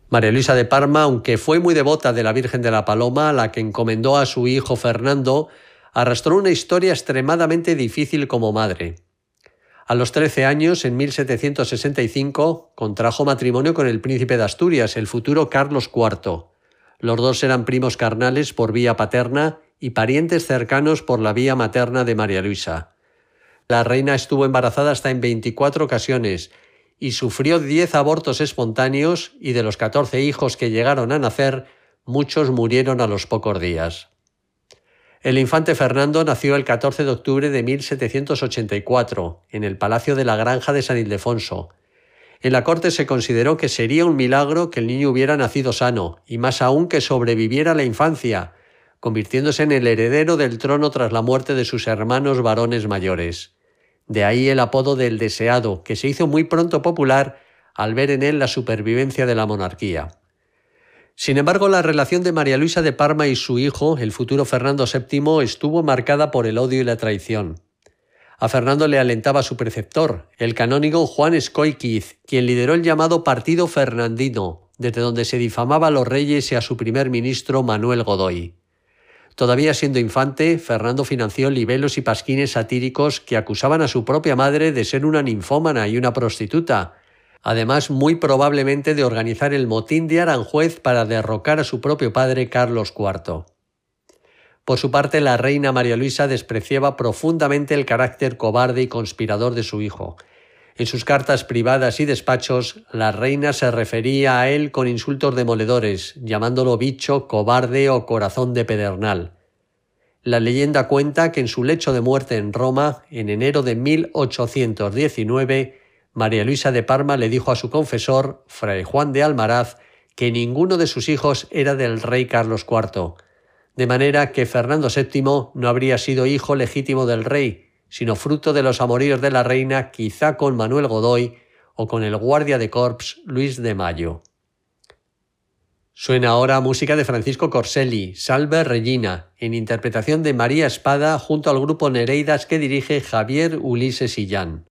María Luisa de Parma, aunque fue muy devota de la Virgen de la Paloma, a la que encomendó a su hijo Fernando, arrastró una historia extremadamente difícil como madre. A los 13 años, en 1765, contrajo matrimonio con el príncipe de Asturias, el futuro Carlos IV. Los dos eran primos carnales por vía paterna y parientes cercanos por la vía materna de María Luisa. La reina estuvo embarazada hasta en 24 ocasiones y sufrió 10 abortos espontáneos, y de los 14 hijos que llegaron a nacer, muchos murieron a los pocos días. El infante Fernando nació el 14 de octubre de 1784, en el Palacio de la Granja de San Ildefonso. En la corte se consideró que sería un milagro que el niño hubiera nacido sano, y más aún que sobreviviera a la infancia, convirtiéndose en el heredero del trono tras la muerte de sus hermanos varones mayores. De ahí el apodo del Deseado, que se hizo muy pronto popular al ver en él la supervivencia de la monarquía. Sin embargo, la relación de María Luisa de Parma y su hijo, el futuro Fernando VII, estuvo marcada por el odio y la traición. A Fernando le alentaba su preceptor, el canónigo Juan Escóiquiz, quien lideró el llamado Partido Fernandino, desde donde se difamaba a los reyes y a su primer ministro Manuel Godoy. Todavía siendo infante, Fernando financió libelos y pasquines satíricos que acusaban a su propia madre de ser una ninfómana y una prostituta, además muy probablemente de organizar el motín de Aranjuez para derrocar a su propio padre Carlos IV. Por su parte, la reina María Luisa despreciaba profundamente el carácter cobarde y conspirador de su hijo. En sus cartas privadas y despachos, la reina se refería a él con insultos demoledores, llamándolo bicho, cobarde o corazón de pedernal. La leyenda cuenta que en su lecho de muerte en Roma, en enero de 1819, María Luisa de Parma le dijo a su confesor, fray Juan de Almaraz, que ninguno de sus hijos era del rey Carlos IV, de manera que Fernando VII no habría sido hijo legítimo del rey, sino fruto de los amoríos de la reina, quizá con Manuel Godoy o con el guardia de corps Luis de Mayo. Suena ahora música de Francisco Corselli, Salve Regina, en interpretación de María Espada junto al grupo Nereidas que dirige Javier Ulises Illán.